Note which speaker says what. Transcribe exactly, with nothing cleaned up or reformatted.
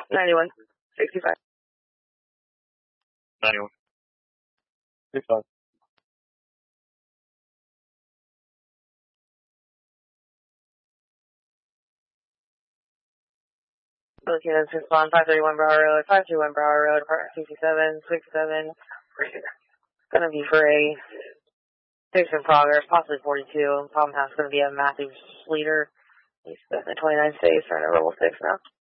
Speaker 1: ninety-one. sixty-five.
Speaker 2: ninety-one. sixty-five.
Speaker 1: Lieutenant Spawn, five thirty-one Broward Road, five two one Broward Road, apartment sixty-seven, sixty-seven. Gonna be for a six in progress, possibly forty-two. Problem house gonna be a Matthew Sleater. He's in the twenty-nine states, trying to roll six now.